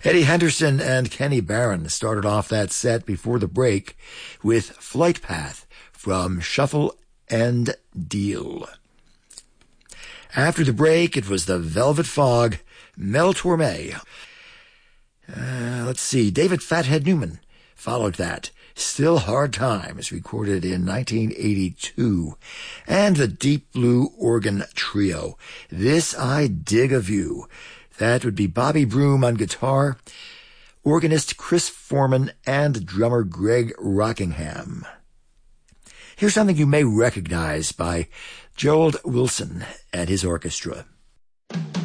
Eddie Henderson and Kenny Barron started off that set before the break with Flight Path from Shuffle and Deal. After the break, it was the Velvet Fog, Mel Torme. David Fathead Newman followed that. Still Hard Times, recorded in 1982. And the Deep Blue Organ Trio, This I Dig of You. That would be Bobby Broom on guitar, organist Chris Foreman, and drummer Greg Rockingham. Here's something you may recognize by Gerald Wilson and his orchestra.